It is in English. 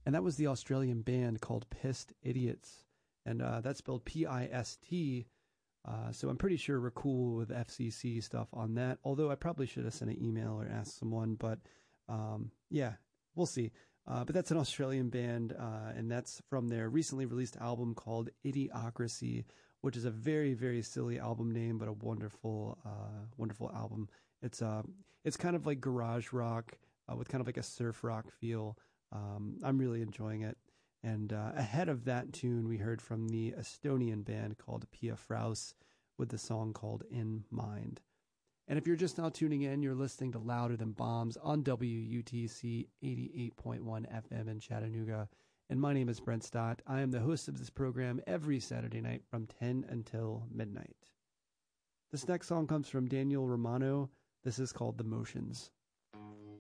And that was the Australian band called Pissed Idiots. And that's spelled P-I-S-T. So I'm pretty sure we're cool with FCC stuff on that. Although I probably should have sent an email or asked someone. But yeah, we'll see. But that's an Australian band. And that's from their recently released album called Idiocracy, which is a very, very silly album name, but a wonderful, wonderful album. It's kind of like garage rock with kind of like a surf rock feel. I'm really enjoying it. And ahead of that tune, we heard from the Estonian band called Pia Fraus with the song called In Mind. And if you're just now tuning in, you're listening to Louder Than Bombs on WUTC 88.1 FM in Chattanooga. And my name is Brent Stott. I am the host of this program every Saturday night from 10 until midnight. This next song comes from Daniel Romano. This is called The Motions.